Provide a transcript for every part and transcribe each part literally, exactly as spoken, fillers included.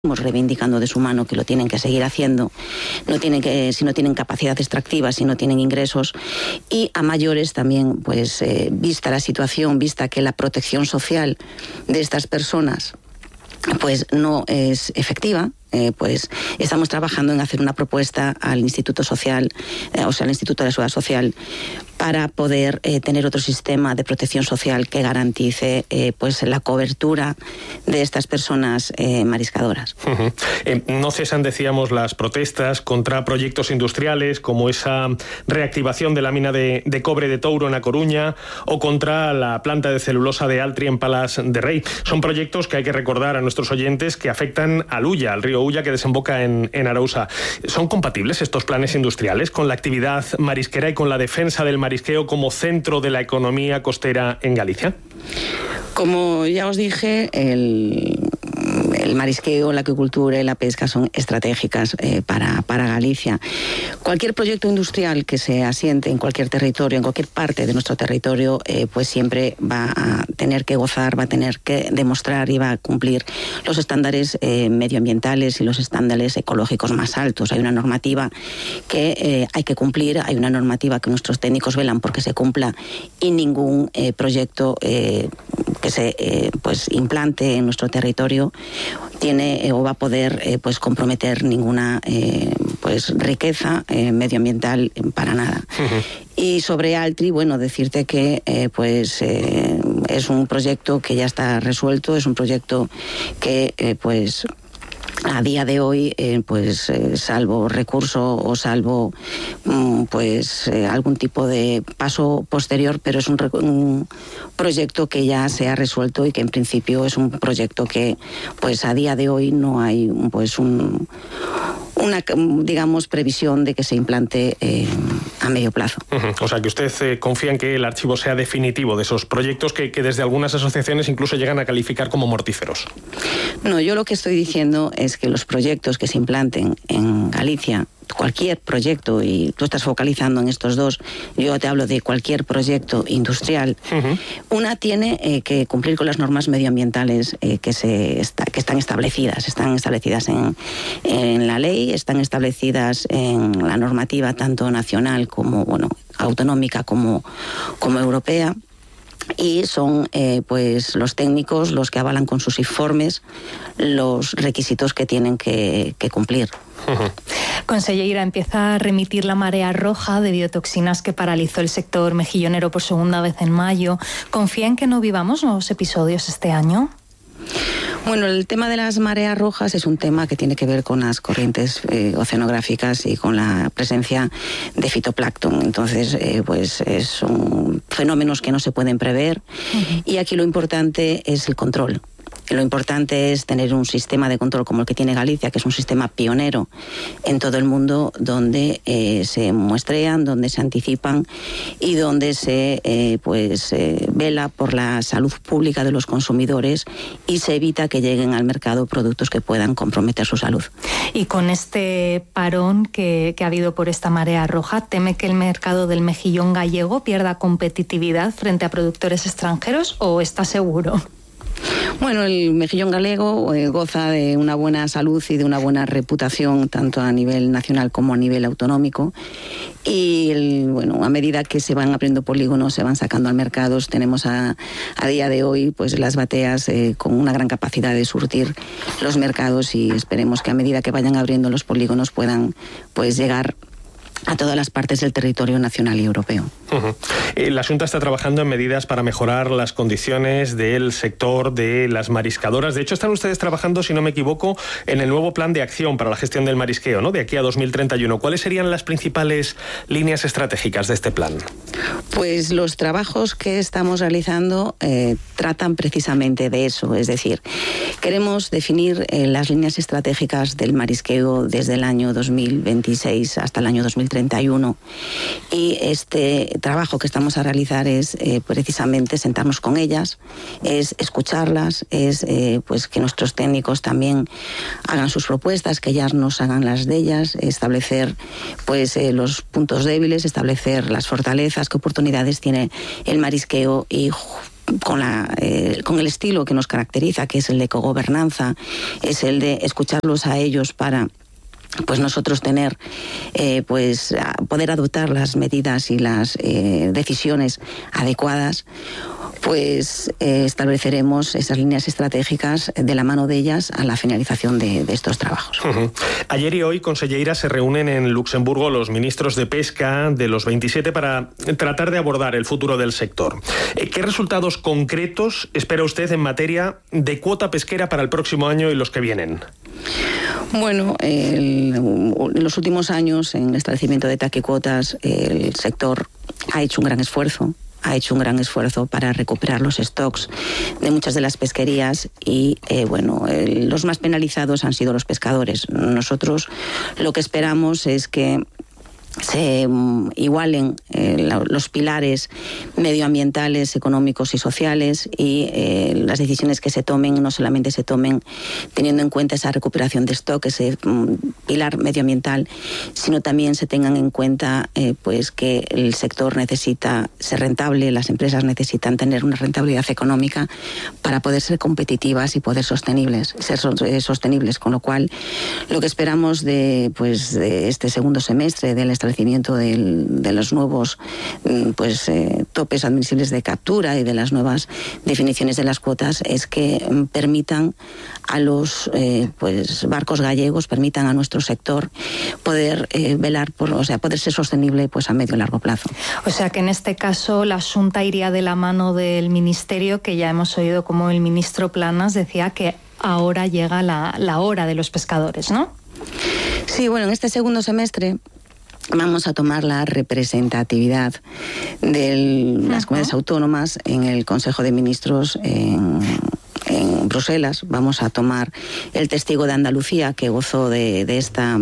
reivindicando de su mano que lo tienen que seguir haciendo, no tienen que, si no tienen capacidad extractiva, si no tienen ingresos, y a mayores también, pues eh, vista la situación, vista que la protección social de estas personas pues no es efectiva, eh, pues estamos trabajando en hacer una propuesta al Instituto Social, eh, o sea, al Instituto de la Seguridad Social, para poder eh, tener otro sistema de protección social que garantice eh, pues la cobertura de estas personas eh, mariscadoras. Uh-huh. Eh, no cesan, decíamos, las protestas contra proyectos industriales como esa reactivación de la mina de, de cobre de Touro en A Coruña o contra la planta de celulosa de Altri en Palas de Rey. Son proyectos que hay que recordar a nuestros oyentes que afectan al Ulla, al río Ulla que desemboca en, en Arousa. ¿Son compatibles estos planes industriales con la actividad marisquera y con la defensa del marisqueo como centro de la economía costera en Galicia? Como ya os dije, el, el marisqueo, la acuicultura y la pesca son estratégicas eh, para, para Galicia. Cualquier proyecto industrial que se asiente en cualquier territorio, en cualquier parte de nuestro territorio, eh, pues siempre va a tener que gozar, va a tener que demostrar y va a cumplir los estándares eh, medioambientales y los estándares ecológicos más altos. Hay una normativa que eh, hay que cumplir, hay una normativa que nuestros técnicos velan porque se cumpla, y ningún eh, proyecto eh, que se eh, pues implante en nuestro territorio tiene eh, o va a poder eh, pues comprometer ninguna eh, pues riqueza eh, medioambiental para nada. Uh-huh. Y sobre Altri, bueno, decirte que eh, pues eh, es un proyecto que ya está resuelto, es un proyecto que eh, pues a día de hoy, eh, pues eh, salvo recurso o salvo mm, pues eh, algún tipo de paso posterior, pero es un, un proyecto que ya se ha resuelto y que en principio es un proyecto que pues a día de hoy no hay pues un una, digamos, previsión de que se implante eh, a medio plazo. Uh-huh. O sea, que usted eh, confía en que el archivo sea definitivo de esos proyectos que, que desde algunas asociaciones incluso llegan a calificar como mortíferos. No, yo lo que estoy diciendo es que los proyectos que se implanten en Galicia, cualquier proyecto, y tú estás focalizando en estos dos, yo te hablo de cualquier proyecto industrial, uh-huh. Una tiene eh, que cumplir con las normas medioambientales eh, que, se está, que están establecidas, están establecidas en, en la ley, están establecidas en la normativa tanto nacional como, bueno, autonómica como, como europea. Y son eh, pues los técnicos los que avalan con sus informes los requisitos que tienen que, que cumplir. Uh-huh. Consellera, empieza a remitir la marea roja de biotoxinas que paralizó el sector mejillonero por segunda vez en mayo. ¿Confía en que no vivamos nuevos episodios este año? Bueno, el tema de las mareas rojas es un tema que tiene que ver con las corrientes eh, oceanográficas y con la presencia de fitoplancton. Entonces, eh, pues son fenómenos que no se pueden prever. Uh-huh. Y aquí lo importante es el control. Lo importante es tener un sistema de control como el que tiene Galicia, que es un sistema pionero en todo el mundo, donde eh, se muestrean, donde se anticipan y donde se eh, pues eh, vela por la salud pública de los consumidores y se evita que lleguen al mercado productos que puedan comprometer su salud. Y con este parón que, que ha habido por esta marea roja, ¿teme que el mercado del mejillón gallego pierda competitividad frente a productores extranjeros o está seguro? Bueno, el mejillón galego eh, goza de una buena salud y de una buena reputación tanto a nivel nacional como a nivel autonómico, y el, bueno, a medida que se van abriendo polígonos, se van sacando al mercado, tenemos a, a día de hoy pues las bateas eh, con una gran capacidad de surtir los mercados, y esperemos que a medida que vayan abriendo los polígonos puedan pues llegar a todas las partes del territorio nacional y europeo. Uh-huh. La Xunta está trabajando en medidas para mejorar las condiciones del sector de las mariscadoras. De hecho, están ustedes trabajando, si no me equivoco, en el nuevo plan de acción para la gestión del marisqueo, ¿no?, de aquí a dos mil treinta y uno. ¿Cuáles serían las principales líneas estratégicas de este plan? Pues los trabajos que estamos realizando eh, tratan precisamente de eso. Es decir, queremos definir eh, las líneas estratégicas del marisqueo desde el año dos mil veintiséis hasta el año dos mil treinta y uno, y este trabajo que estamos a realizar es eh, precisamente sentarnos con ellas, es escucharlas, es eh, pues que nuestros técnicos también hagan sus propuestas, que ellas nos hagan las de ellas, establecer pues eh, los puntos débiles, establecer las fortalezas, qué oportunidades tiene el marisqueo y con, la, eh, con el estilo que nos caracteriza, que es el de cogobernanza, es el de escucharlos a ellos para pues nosotros tener, eh, pues poder adoptar las medidas y las eh, decisiones adecuadas, pues eh, estableceremos esas líneas estratégicas de la mano de ellas a la finalización de, de estos trabajos. Uh-huh. Ayer y hoy, consellera, se reúnen en Luxemburgo los ministros de Pesca de los veintisiete para tratar de abordar el futuro del sector. ¿Qué resultados concretos espera usted en materia de cuota pesquera para el próximo año y los que vienen? Bueno, el, en los últimos años, en el establecimiento de taquicuotas, el sector ha hecho un gran esfuerzo. ha hecho un gran esfuerzo para recuperar los stocks de muchas de las pesquerías y, eh, bueno, eh, los más penalizados han sido los pescadores. Nosotros lo que esperamos es que se igualen eh, los pilares medioambientales, económicos y sociales y eh, las decisiones que se tomen no solamente se tomen teniendo en cuenta esa recuperación de stock, ese um, pilar medioambiental, sino también se tengan en cuenta eh, pues que el sector necesita ser rentable, las empresas necesitan tener una rentabilidad económica para poder ser competitivas y poder sostenibles, ser eh, sostenibles, con lo cual lo que esperamos de, pues, de este segundo semestre del establecimiento del, de los nuevos pues, eh, topes admisibles de captura y de las nuevas definiciones de las cuotas es que permitan a los eh, pues, barcos gallegos, permitan a nuestro sector poder eh, velar por, o sea, poder ser sostenible pues, a medio y largo plazo. O sea que en este caso la Xunta iría de la mano del Ministerio, que ya hemos oído como el ministro Planas decía que ahora llega la, la hora de los pescadores, ¿no? Sí, bueno, en este segundo semestre vamos a tomar la representatividad de las uh-huh. comunidades autónomas en el Consejo de Ministros en, en Bruselas. Vamos a tomar el testigo de Andalucía, que gozó de, de esta...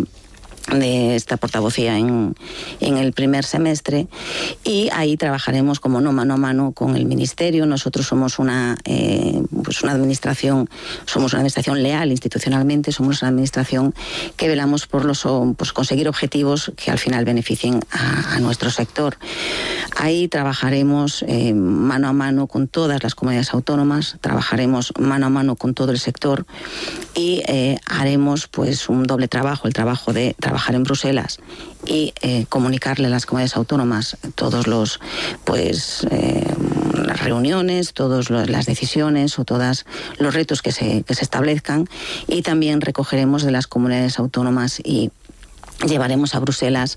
de esta portavocía en, en el primer semestre, y ahí trabajaremos como no mano a mano con el Ministerio. Nosotros somos una eh, pues una administración, somos una administración leal institucionalmente, somos una administración que velamos por los pues conseguir objetivos que al final beneficien a, a nuestro sector. Ahí trabajaremos eh, mano a mano con todas las comunidades autónomas, trabajaremos mano a mano con todo el sector y eh, haremos pues un doble trabajo, el trabajo de trabajar en Bruselas y eh, comunicarle a las comunidades autónomas todos los pues eh, las reuniones, todas las decisiones o todos los retos que se, que se establezcan, y también recogeremos de las comunidades autónomas y llevaremos a Bruselas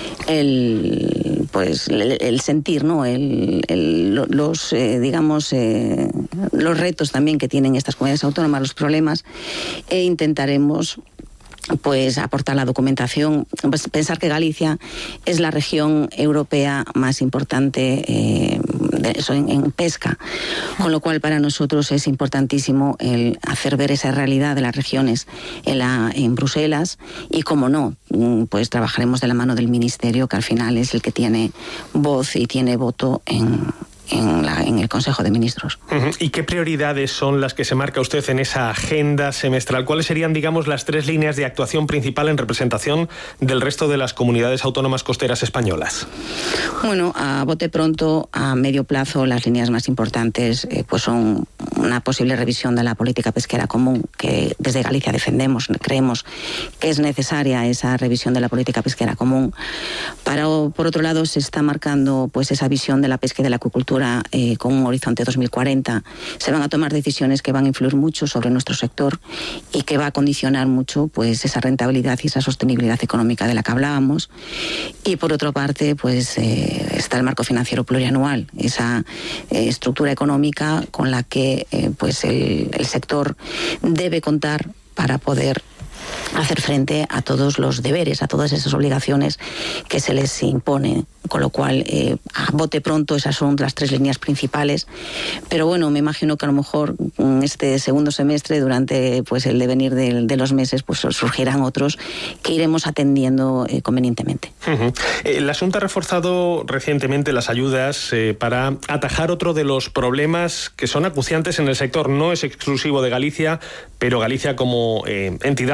el pues el, el sentir, ¿no? el, el, los eh, digamos eh, los retos también que tienen estas comunidades autónomas, los problemas, e intentaremos pues aportar la documentación. Pues, pensar que Galicia es la región europea más importante eh, de eso, en, en pesca, con lo cual para nosotros es importantísimo el hacer ver esa realidad de las regiones en, la, en Bruselas, y como no, pues trabajaremos de la mano del Ministerio, que al final es el que tiene voz y tiene voto en En, la, en el Consejo de Ministros. Uh-huh. ¿Y qué prioridades son las que se marca usted en esa agenda semestral? ¿Cuáles serían, digamos, las tres líneas de actuación principal en representación del resto de las comunidades autónomas costeras españolas? Bueno, a bote pronto, a medio plazo, las líneas más importantes eh, pues son una posible revisión de la política pesquera común, que desde Galicia defendemos, creemos que es necesaria esa revisión de la política pesquera común. Para, por otro lado, se está marcando pues esa visión de la pesca y de la acuicultura Eh, con un horizonte dos mil cuarenta. Se van a tomar decisiones que van a influir mucho sobre nuestro sector y que va a condicionar mucho pues esa rentabilidad y esa sostenibilidad económica de la que hablábamos. Y por otra parte pues eh, está el marco financiero plurianual, esa eh, estructura económica con la que eh, pues el, el sector debe contar para poder hacer frente a todos los deberes, a todas esas obligaciones que se les impone, con lo cual eh, a bote pronto esas son las tres líneas principales. Pero bueno, me imagino que a lo mejor en este segundo semestre, durante pues el devenir de, de los meses, pues surgirán otros que iremos atendiendo eh, convenientemente. Uh-huh. Eh, la Xunta ha reforzado recientemente las ayudas eh, para atajar otro de los problemas que son acuciantes en el sector. No es exclusivo de Galicia, pero Galicia como eh, entidad principal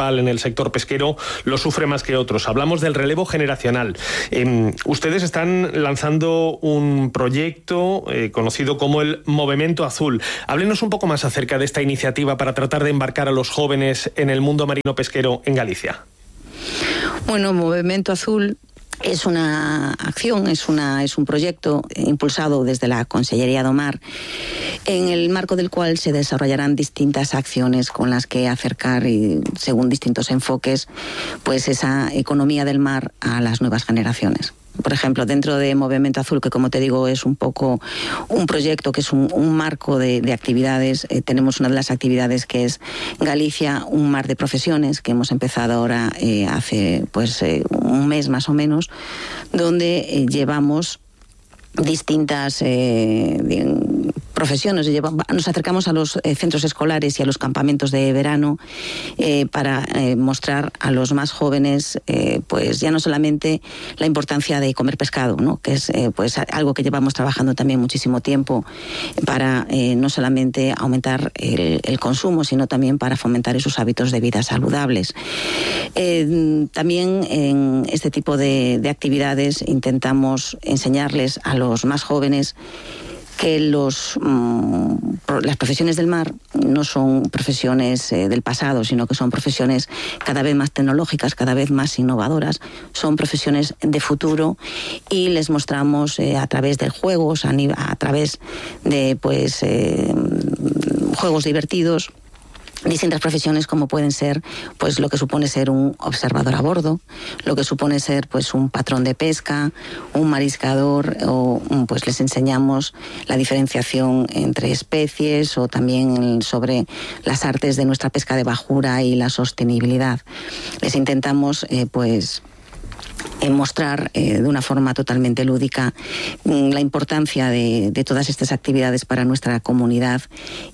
principal en el sector pesquero lo sufre más que otros. Hablamos del relevo generacional. Eh, ustedes están lanzando un proyecto eh, conocido como el Movimiento Azul. Háblenos un poco más acerca de esta iniciativa para tratar de embarcar a los jóvenes en el mundo marino pesquero en Galicia. Bueno, Movimiento Azul es una acción, es, una, es un proyecto impulsado desde la Consellería do Mar, en el marco del cual se desarrollarán distintas acciones con las que acercar, y según distintos enfoques, pues esa economía del mar a las nuevas generaciones. Por ejemplo, dentro de Movimiento Azul, que como te digo es un poco un proyecto que es un, un marco de, de actividades, eh, tenemos una de las actividades que es Galicia, un mar de profesiones, que hemos empezado ahora eh, hace pues eh, un mes más o menos, donde eh, llevamos distintas eh, profesiones. Nos acercamos a los eh, centros escolares y a los campamentos de verano eh, para eh, mostrar a los más jóvenes eh, pues ya no solamente la importancia de comer pescado, ¿no? Que es eh, pues algo que llevamos trabajando también muchísimo tiempo para eh, no solamente aumentar el, el consumo, sino también para fomentar esos hábitos de vida saludables. Eh, también en este tipo de, de actividades intentamos enseñarles a los más jóvenes que los, mmm, las profesiones del mar no son profesiones eh, del pasado, sino que son profesiones cada vez más tecnológicas, cada vez más innovadoras, son profesiones de futuro, y les mostramos eh, a través de juegos, a, a través de pues eh, juegos divertidos, distintas profesiones, como pueden ser pues lo que supone ser un observador a bordo, lo que supone ser pues un patrón de pesca, un mariscador, o pues les enseñamos la diferenciación entre especies, o también sobre las artes de nuestra pesca de bajura y la sostenibilidad. Les intentamos eh, pues en mostrar eh, de una forma totalmente lúdica la importancia de, de todas estas actividades para nuestra comunidad,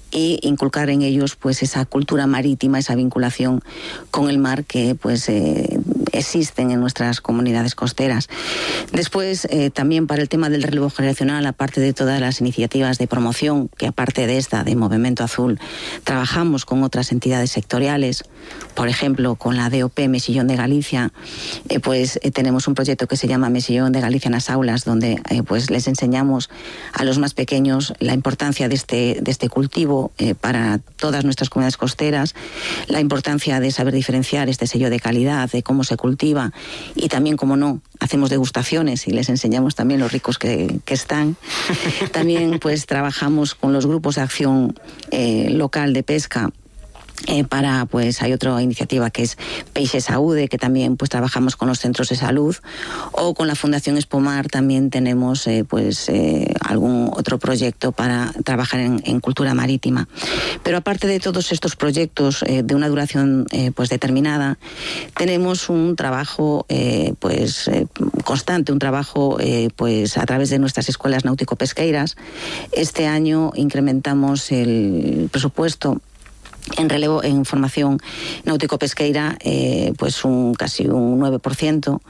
y inculcar en ellos pues esa cultura marítima, esa vinculación con el mar que pues eh, existen en nuestras comunidades costeras. Después eh, también para el tema del relevo generacional, aparte de todas las iniciativas de promoción, que aparte de esta de Movimiento Azul trabajamos con otras entidades sectoriales, por ejemplo con la D O P Mesillón de Galicia, eh, pues eh, tenemos un proyecto que se llama Mesillón de Galicia en las aulas, donde eh, pues les enseñamos a los más pequeños la importancia de este, de este cultivo Eh, para todas nuestras comunidades costeras, la importancia de saber diferenciar este sello de calidad, de cómo se cultiva, y también, como no, hacemos degustaciones y les enseñamos también los ricos que, que están. También pues trabajamos con los grupos de acción eh, local de pesca. Eh, para, pues hay otra iniciativa que es Peixe Saúde, que también pues trabajamos con los centros de salud, o con la Fundación Espomar también tenemos eh, pues eh, algún otro proyecto para trabajar en, en cultura marítima. Pero aparte de todos estos proyectos eh, de una duración eh, pues determinada, tenemos un trabajo eh, pues eh, constante, un trabajo eh, pues a través de nuestras escuelas náutico-pesqueiras. Este año incrementamos el presupuesto en relevo, en formación náutico-pesqueira, eh, pues un casi un nueve por ciento,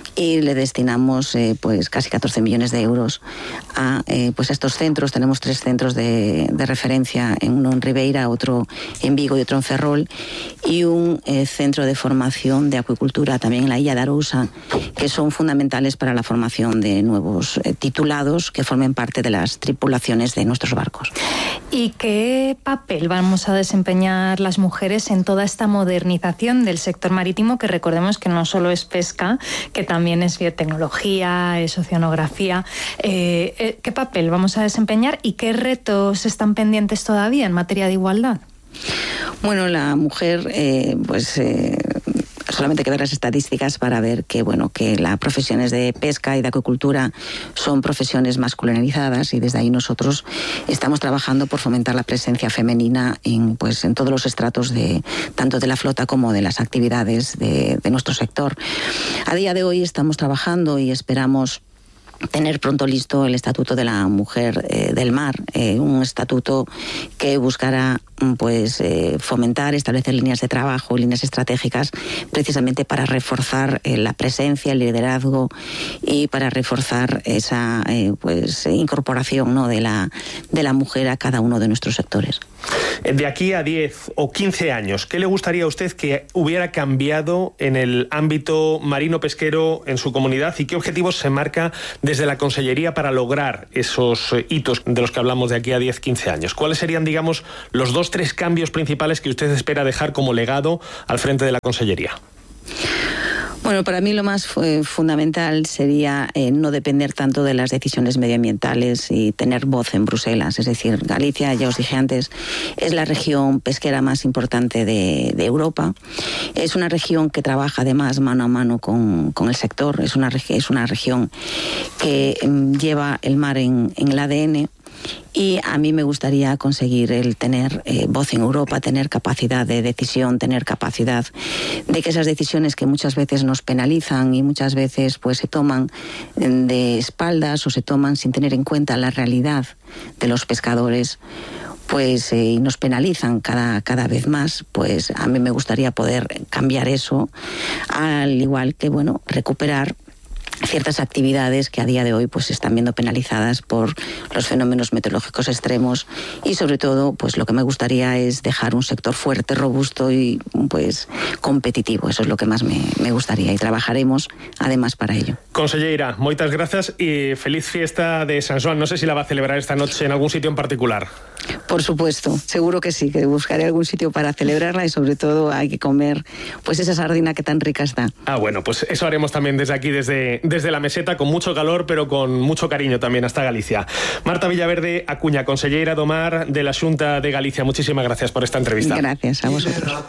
y le destinamos eh, pues casi catorce millones de euros a eh, pues a estos centros. Tenemos tres centros de, de referencia, uno en Ribeira, otro en Vigo y otro en Ferrol, y un eh, centro de formación de acuicultura también en la Illa de Arousa, que son fundamentales para la formación de nuevos eh, titulados que formen parte de las tripulaciones de nuestros barcos. ¿Y qué papel vamos a desempeñar las mujeres en toda esta modernización del sector marítimo, que recordemos que no solo es pesca, que también es biotecnología, es oceanografía? Eh, ¿Qué papel vamos a desempeñar y qué retos están pendientes todavía en materia de igualdad? Bueno, la mujer, eh, pues... Eh, solamente hay que ver las estadísticas para ver que bueno que las profesiones de pesca y de acuicultura son profesiones masculinizadas, y desde ahí nosotros estamos trabajando por fomentar la presencia femenina en pues en todos los estratos de tanto de la flota como de las actividades de, de nuestro sector. A día de hoy estamos trabajando y esperamos tener pronto listo el Estatuto de la Mujer eh, del Mar, eh, un estatuto que buscará pues eh, fomentar, establecer líneas de trabajo, líneas estratégicas, precisamente para reforzar eh, la presencia, el liderazgo, y para reforzar esa eh, pues incorporación, ¿no?, de la de la mujer a cada uno de nuestros sectores. De aquí a diez o quince años, ¿qué le gustaría a usted que hubiera cambiado en el ámbito marino-pesquero en su comunidad y qué objetivos se marca desde la Consellería para lograr esos hitos de los que hablamos de aquí a diez a quince años? ¿Cuáles serían, digamos, los dos, tres cambios principales que usted espera dejar como legado al frente de la Consellería? Bueno, para mí lo más eh, fundamental sería eh, no depender tanto de las decisiones medioambientales y tener voz en Bruselas. Es decir, Galicia, ya os dije antes, es la región pesquera más importante de, de Europa. Es una región que trabaja además mano a mano con, con el sector. Es una, es una región que eh, lleva el mar en, en el A D N. Y a mí me gustaría conseguir el tener eh, voz en Europa, tener capacidad de decisión, tener capacidad de que esas decisiones que muchas veces nos penalizan y muchas veces pues se toman de espaldas o se toman sin tener en cuenta la realidad de los pescadores, pues eh, y nos penalizan cada, cada vez más, pues a mí me gustaría poder cambiar eso, al igual que, bueno, recuperar ciertas actividades que a día de hoy pues están viendo penalizadas por los fenómenos meteorológicos extremos y sobre todo pues lo que me gustaría es dejar un sector fuerte, robusto y pues competitivo. Eso es lo que más me, me gustaría y trabajaremos además para ello. Conselleira, moitas grazas y feliz fiesta de San Xoán. No sé si la va a celebrar esta noche en algún sitio en particular. Por supuesto, seguro que sí, que buscaré algún sitio para celebrarla y sobre todo hay que comer pues esa sardina que tan rica está. Ah, bueno, pues eso haremos también desde aquí, desde, desde la meseta, con mucho calor, pero con mucho cariño también hasta Galicia. Marta Villaverde Acuña, conselleira do Mar de la Xunta de Galicia, muchísimas gracias por esta entrevista. Gracias a vosotros.